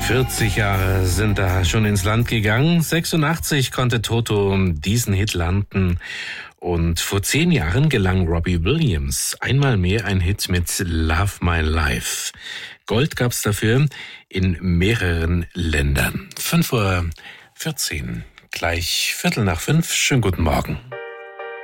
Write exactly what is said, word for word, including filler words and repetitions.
vierzig Jahre sind da schon ins Land gegangen. sechsundachtzig konnte Toto diesen Hit landen. Und vor zehn Jahren gelang Robbie Williams einmal mehr ein Hit mit Love My Life. Gold gab's dafür in mehreren Ländern. fünf Uhr vierzehn, gleich Viertel nach fünf. Schönen guten Morgen.